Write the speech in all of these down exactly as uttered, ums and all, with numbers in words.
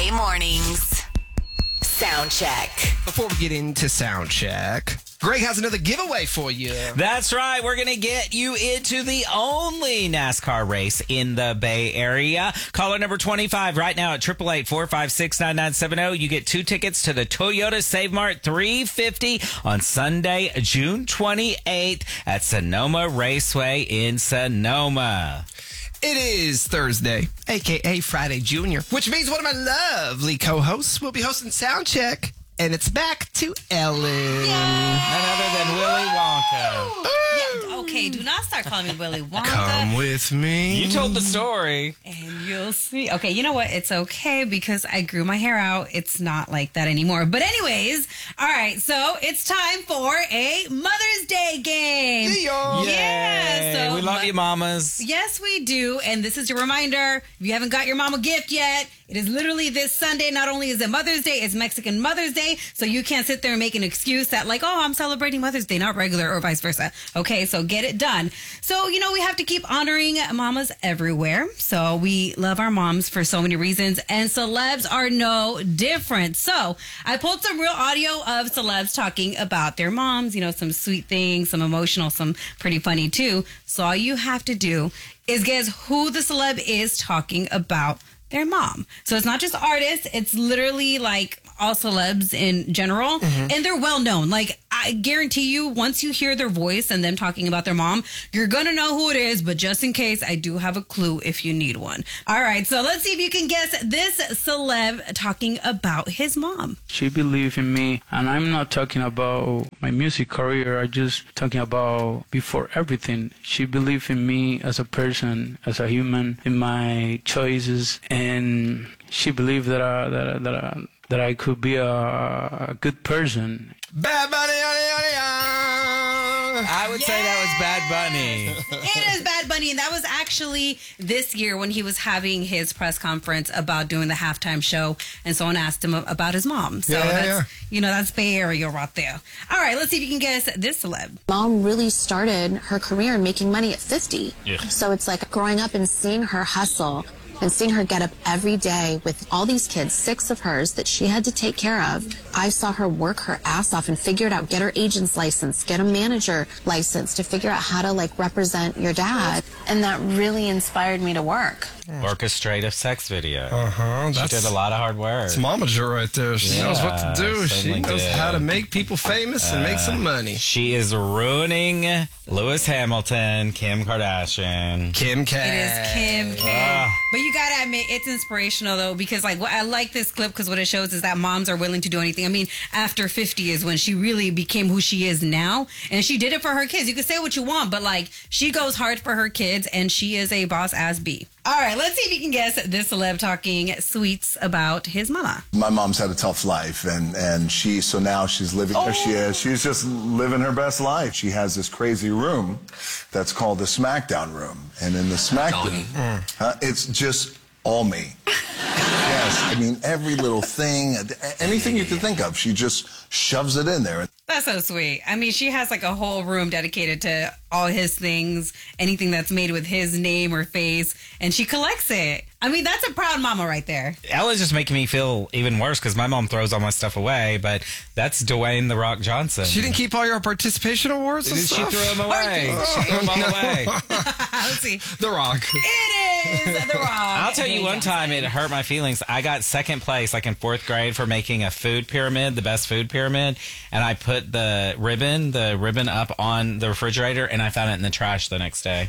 Weekday mornings. Sound check. Before we get into sound check, Greg has another giveaway for you. That's right. We're going to get you into the only NASCAR race in the Bay Area. Caller number twenty-five right now at eight eight eight, four five six, nine nine seven zero. You get two tickets to the Toyota Save Mart three fifty on Sunday, June twenty-eighth at Sonoma Raceway in Sonoma. It is Thursday, a k a. Friday Junior, which means one of my lovely co-hosts will be hosting sound check. And it's back to Ellen. None other than Willy Wonka. Yeah, okay, do not start calling me Willy Wonka. Come with me. You told the story. And you'll see. Okay, you know what? It's okay because I grew my hair out. It's not like that anymore. But anyways, all right, so it's time for a Mother's Day game. Yeah. Yeah, so we love you, mamas. Yes, we do. And this is your reminder. If you haven't got your mom a gift yet, it is literally this Sunday. Not only is it Mother's Day, it's Mexican Mother's Day. So you can't sit there and make an excuse that like, oh, I'm celebrating Mother's Day, not regular or vice versa. Okay, so get it done. So, you know, we have to keep honoring mamas everywhere. So we love our moms for so many reasons. And celebs are no different. So I pulled some real audio of celebs talking about their moms. You know, some sweet things, some emotional, some pretty funny too. So all you have to do is guess who the celeb is talking about their mom. So it's not just artists, it's literally like all celebs in general. Mm-hmm. And they're well known. Like, I guarantee you, once you hear their voice and them talking about their mom, you're gonna know who it is. But just in case, I do have a clue if you need one. All right, so let's see if you can guess this celeb talking about his mom. She believed in me, and I'm not talking about my music career. I'm just talking about before everything. She believed in me as a person, as a human, in my choices, and she believed that I, that I, that I, that I could be a, a good person. Bad Bunny. I would Yeah. say that was Bad Bunny. It is Bad Bunny, and that was actually this year when he was having his press conference about doing the halftime show, and someone asked him about his mom. So Yeah, yeah, that's, yeah. you know, that's Bay Area right there. All right, let's see if you can guess this celeb. Mom really started her career making money at fifty. Yeah. So it's like growing up and seeing her hustle and seeing her get up every day with all these kids, six of hers that she had to take care of. I saw her work her ass off and figure it out, get her agent's license, get a manager license to figure out how to like represent your dad. And that really inspired me to work. Orchestrate a sex video. Uh-huh. She did a lot of hard work. It's momager right there. She Yeah, knows what to do. She certainly knows did. how to make people famous and make some money. She is ruining Lewis Hamilton, Kim Kardashian. Kim K. It is Kim K. Ah. But you gotta admit, it's inspirational though, because like what I like this clip because what it shows is that moms are willing to do anything. I mean, after fifty is when she really became who she is now, and she did it for her kids. You can say what you want, but like she goes hard for her kids, and she is a boss ass bee. All right, let's see if you can guess this celeb talking sweets about his mama. My mom's had a tough life, and, and she, so now she's living, there she is, she's just living her best life. She has this crazy room that's called the SmackDown room. And in the SmackDown, uh, it's just all me. Yes, I mean, every little thing, anything you can think of, she just shoves it in there. That's so sweet. I mean, she has like a whole room dedicated to all his things, anything that's made with his name or face, and she collects it. I mean, that's a proud mama right there. Ella's just making me feel even worse because my mom throws all my stuff away, but that's Dwayne The Rock Johnson. She didn't keep all your participation awards and She stuff? threw them away. She threw them all away. Let's see. The Rock. It is The Rock. I'll tell you Hey, one guys. time it hurt my feelings. I got second place, like in fourth grade, for making a food pyramid, the best food pyramid, and I put the ribbon, the ribbon up on the refrigerator, and I found it in the trash the next day.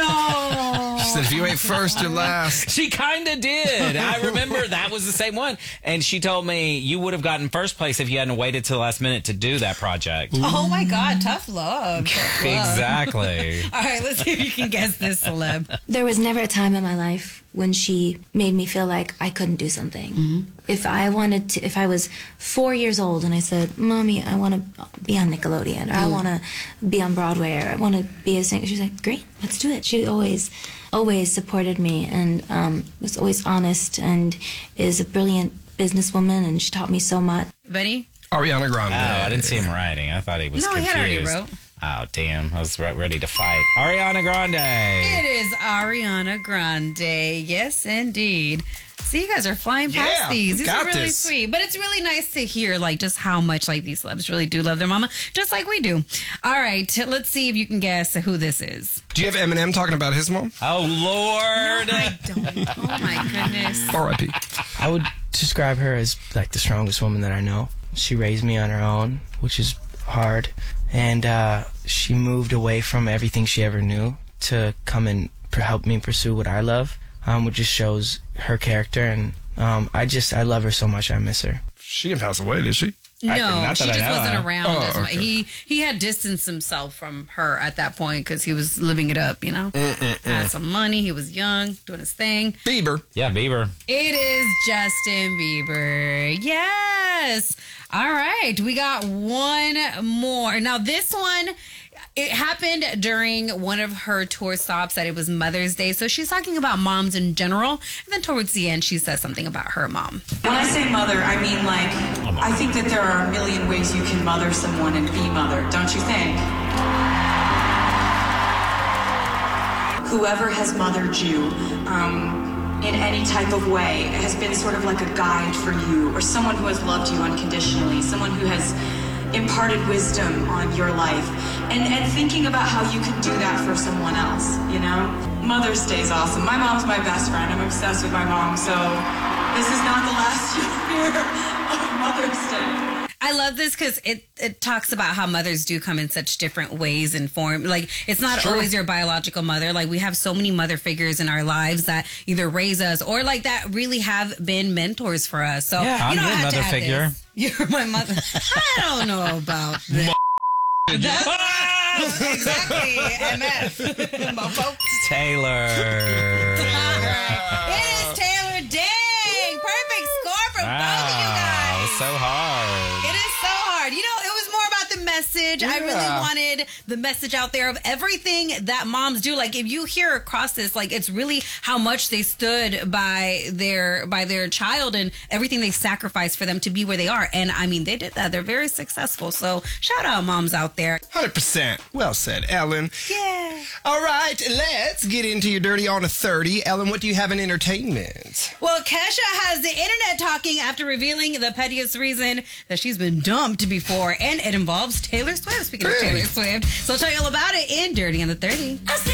No. She said, if you ain't first, you're last. She kind of did. I remember that was the same one. And she told me you would have gotten first place if you hadn't waited till the last minute to do that project. Oh my God, tough love. Tough love. Exactly. All right, let's see if you can guess this celeb. There was never a time in my life when she made me feel like I couldn't do something. Mm-hmm. If I wanted to, if I was four years old and I said, Mommy, I want to be on Nickelodeon, or mm. I want to be on Broadway, or I want to be a singer, she was like, great, let's do it. She always, always supported me, and um, was always honest, and is a brilliant businesswoman, and she taught me so much. Benny? Ariana Grande. Oh, I didn't see him writing. I thought he was No, he confused. had already wrote. Oh, damn. I was re- ready to fight. Ariana Grande. It is Ariana Grande. Yes, indeed. See, you guys are flying past Yeah, these. These got are really this. sweet. But it's really nice to hear, like, just how much, like, these celebs really do love their mama, just like we do. All right, let's see if you can guess who this is. Do you have Eminem talking about his mom? Oh, Lord. I don't. Oh, my goodness. R I P. I would describe her as like the strongest woman that I know. She raised me on her own, which is hard. And uh, she moved away from everything she ever knew to come and p- help me pursue what I love, um, which just shows her character. And um, I just, I love her so much. I miss her. She didn't pass away, did she? No, not she that I just know wasn't of. around Oh, as much. okay. He he had distanced himself from her at that point because he was living it up, you know? Had some money. He was young, doing his thing. Bieber. Yeah, Bieber. It is Justin Bieber. Yes. All right. We got one more. Now, this one, it happened during one of her tour stops that it was Mother's Day. So she's talking about moms in general. And then towards the end, she says something about her mom. When I say mother, I mean like, I think that there are a million ways you can mother someone and be mothered, don't you think? Whoever has mothered you um, in any type of way has been sort of like a guide for you, or someone who has loved you unconditionally, someone who has imparted wisdom on your life, and, and thinking about how you can do that for someone else, you know? Mother's Day is awesome. My mom's my best friend. I'm obsessed with my mom, so this is not the last year of Mother's Day. I love this because it, it talks about how mothers do come in such different ways and form. Like, it's not Sure. always your biological mother. Like, we have so many mother figures in our lives that either raise us or, like, that really have been mentors for us. So, Yeah, you I'm don't your have to mother add figure. this. You're my mother. I don't know about that. That's exactly. M F. Mofo. Taylor. It is Taylor. Dang. Perfect score from both of you guys. So hard. It is so hard. You know, it was more about the message. I really Yeah. wanted the message out there of everything that moms do. Like, if you hear across this, like, it's really how much they stood by their by their child and everything they sacrificed for them to be where they are. And I mean, they did that. They're very successful. So shout out moms out there. one hundred percent. Well said, Ellen. Yeah. All right, let's get into your Dirty on a thirty. Ellen, what do you have in entertainment? Well, Kesha has the internet talking after revealing the pettiest reason that she's been dumped before, and it involves Taylor Swift. Speaking of Really? Taylor Swift, so I'll tell you all about it in Dirty on the thirty. I say